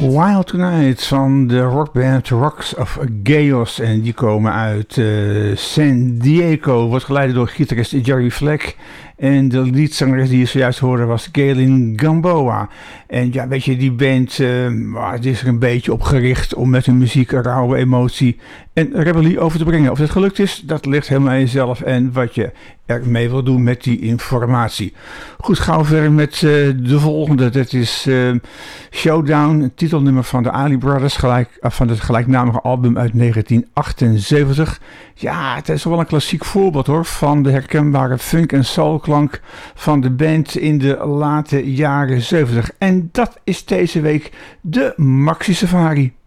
Wild Tonight van de rockband Rocks of Chaos. En die komen uit San Diego. Wordt geleid door gitarist Jerry Fleck. En de leadzangeres die je zojuist hoorde was Galen Gamboa. En ja, weet je, die band die is er een beetje op gericht om met hun muziek rauwe emotie en rebellie over te brengen. Of dat gelukt is, dat ligt helemaal aan jezelf en wat je ermee wil doen met die informatie. Goed, gauw verder met de volgende. Dat is Showdown, een titelnummer van de Ali Brothers, van het gelijknamige album uit 1978. Ja, het is wel een klassiek voorbeeld hoor, van de herkenbare funk- en soulklank van de band in de late jaren 70. En dat is deze week de Maxi Safari.